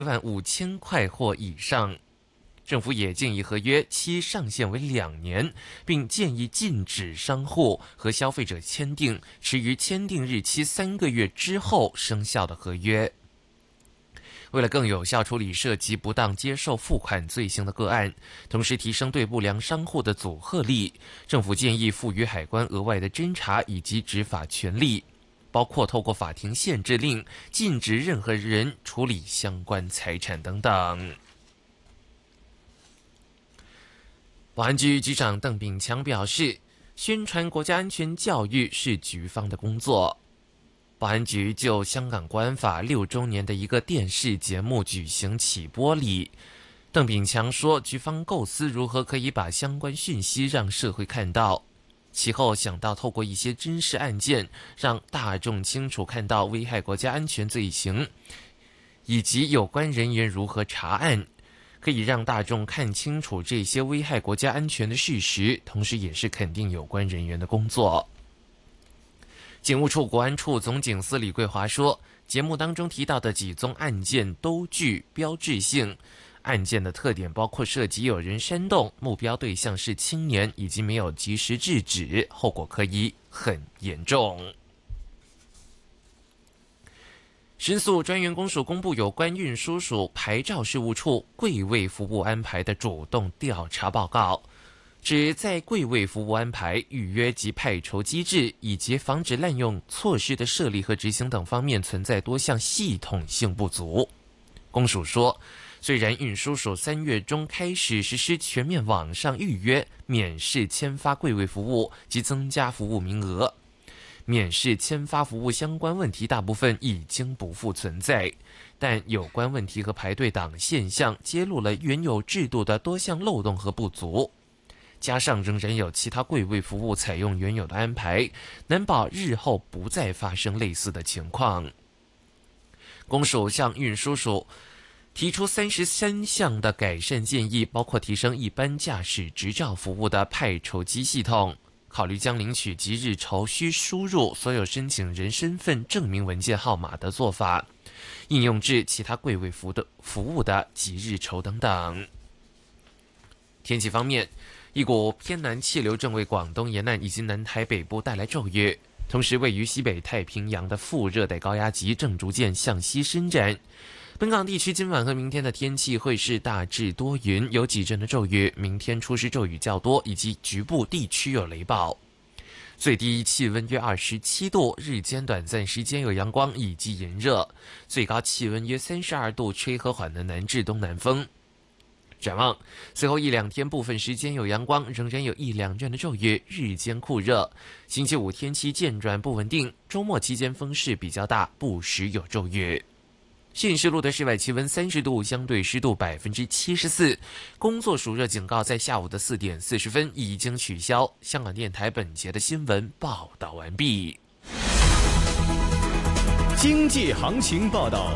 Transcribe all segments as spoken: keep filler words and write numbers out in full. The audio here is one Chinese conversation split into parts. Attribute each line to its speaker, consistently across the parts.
Speaker 1: 一万五千块或以上。政府也建议合约期上限为两年，并建议禁止商户和消费者签订迟于签订日期三个月之后生效的合约。为了更有效处理涉及不当接受付款罪行的个案，同时提升对不良商户的阻吓力，政府建议赋予海关额外的侦查以及执法权利，包括透过法庭限制令禁止任何人处理相关财产等等。保安局局长邓炳强表示，宣传国家安全教育是局方的工作。保安局就香港国安法六周年的一个电视节目举行起播礼，邓炳强说，局方构思如何可以把相关讯息让社会看到，其后想到透过一些真实案件，让大众清楚看到危害国家安全罪行，以及有关人员如何查案，可以让大众看清楚这些危害国家安全的事实，同时也是肯定有关人员的工作。警务处国安处总警司李桂华说，节目当中提到的几宗案件都具标志性，案件的特点包括涉及有人煽动，目标对象是青年，以及没有及时制止，后果可以很严重。申诉专员公署公布有关运输署牌照事务处柜位服务安排的主动调查报告，指在柜位服务安排、预约及派酬机制以及防止滥用措施的设立和执行等方面存在多项系统性不足。公署说，虽然运输署三月中开始实施全面网上预约、免试签发柜位服务及增加服务名额，免试签发服务相关问题大部分已经不复存在，但有关问题和排队等现象揭露了原有制度的多项漏洞和不足，加上仍然有其他柜位服务采用原有的安排，难保日后不再发生类似的情况。公署向运输署提出三十三项的改善建议，包括提升一般驾驶执照服务的派酬机系统，考虑将领取即日酬需输入所有申请人身份证明文件号码的做法，应用至其他柜位服的服务的即日酬等等。天气方面，一股偏南气流正为广东沿岸以及南台北部带来骤雨，同时位于西北太平洋的副热带高压脊正逐渐向西伸展。本港地区今晚和明天的天气会是大致多云，有几阵的骤雨，明天初时骤雨较多，以及局部地区有雷暴。最低气温约二十七度，日间短暂时间有阳光以及炎热，最高气温约三十二度，吹和缓的南至东南风。展望随后一两天部分时间有阳光，仍然有一两阵的骤雨，日间酷热。星期五天气渐转不稳定，周末期间风势比较大，不时有骤雨。现时录的室外气温三十度，相对湿度百分之七十四，工作暑热警告在下午的四点四十分已经取消。香港电台本节的新闻报道完毕。
Speaker 2: 经济行情报道。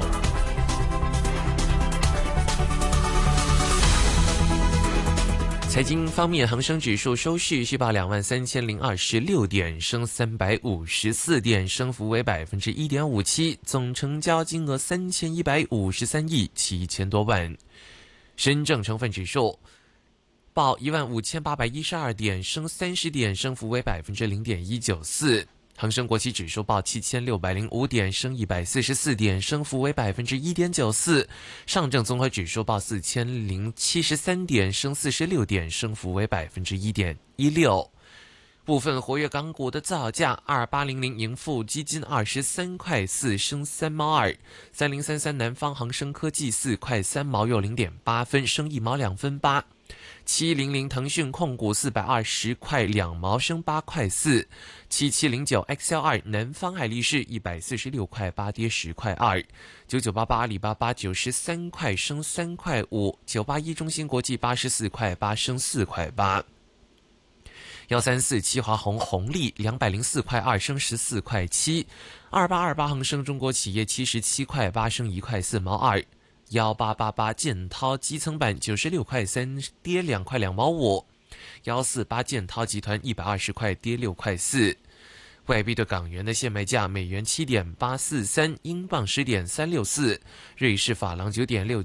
Speaker 1: 财经方面，恒生指数收市是报两万三千零二十六点，升三百五十四点，升幅为百分之一点五七，总成交金额三千一百五十三亿七千多万。深证成分指数报一万五千八百一十二点，升三十点，升幅为百分之零点一九四。恒生国企指数报七千六百零五点，升一百四十四点，升幅为百分之一点九四。上证综合指数报四千零七十三点，升四十六点，升幅为百分之一点一六。部分活跃港股的造价：二八零零盈富基金二十三块四，升三毛二；三零三三南方恒生科技四块三毛又零点八分，升一毛两分八。七零零腾讯控股四百二十块两毛，升八块四。七七零九 X L 二南方海力士一百四十六块八，跌十块二。九九八八阿里巴巴九十三块，升三块五。九八一中芯国际八十四块八，升四块八。幺三四七华虹红利两百零四块二，升十四块七。二八二八恒生中国企业七十七块八，升一块四毛二。幺八八八建滔基层板九十六块三，跌两块两毛五。幺四八建滔集团一百二十块，跌六块四。 外币对港元的现卖价：美元七点八四三，英镑十点三六四，瑞士法郎九点六。